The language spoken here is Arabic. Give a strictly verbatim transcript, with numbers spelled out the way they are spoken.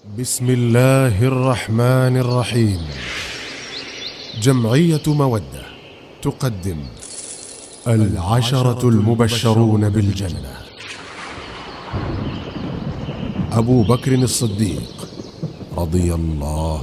بسم الله الرحمن الرحيم. جمعية مودة تقدم العشرة المبشرون بالجنة. أبو بكر الصديق رضي الله